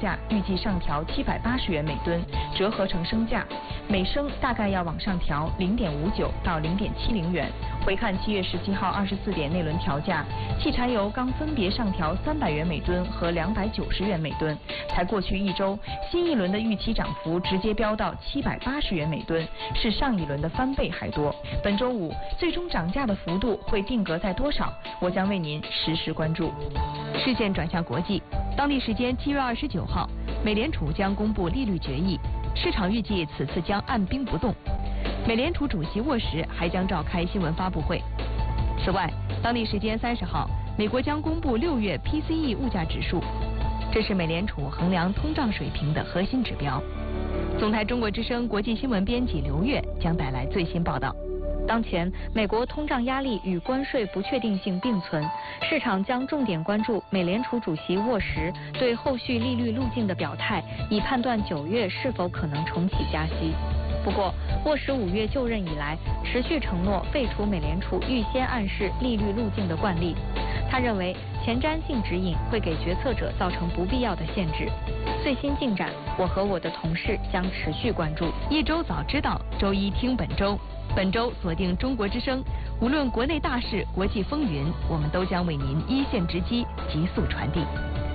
价预计上调780元每吨，折合成升价，每升大概要往上调0.59到0.70元。回看7月17号24点那轮调价，汽柴油刚分别上调300元每吨和290元每吨，才过去1周，新一轮的预期涨幅直接飙到780元每吨，是上一轮的翻倍还多。本周五最终涨价的幅度会定格在多少？我将为您实时关注。 视线转向国际，当地时间7月29号，美联储将公布利率决议，市场预计此次将按兵不动。美联储主席沃什还将召开新闻发布会。此外，当地时间30号，美国将公布6月 PCE 物价指数，这是美联储衡量通胀水平的核心指标。总台中国之声国际新闻编辑刘月将带来最新报道。 当前，美国通胀压力与关税不确定性并存，市场将重点关注美联储主席沃什对后续利率路径的表态，以判断9月是否可能重启加息。不过，沃什5月就任以来，持续承诺废除美联储预先暗示利率路径的惯例。他认为前瞻性指引会给决策者造成不必要的限制。最新进展，我和我的同事将持续关注。 一周早知道，周一听本周。本周锁定中国之声，无论国内大事、国际风云，我们都将为您一线直击，急速传递。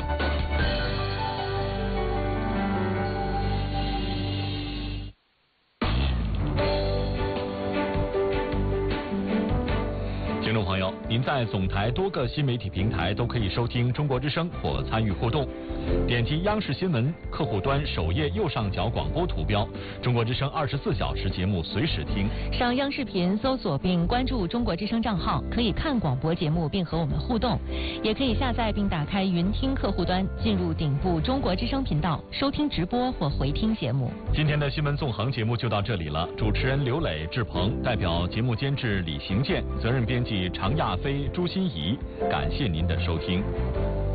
听众朋友，您在总台多个新媒体平台都可以收听中国之声或参与互动。点击央视新闻客户端首页右上角广播图标，中国之声24小时节目随时听。 上央视频搜索并关注中国之声账号，可以看广播节目并和我们互动，也可以下载并打开云听客户端，进入顶部中国之声频道收听直播或回听节目。 今天的新闻纵横节目就到这里了，主持人刘磊、志鹏，代表节目监制李行健，责任编辑常亚飞、朱心怡，感谢您的收听。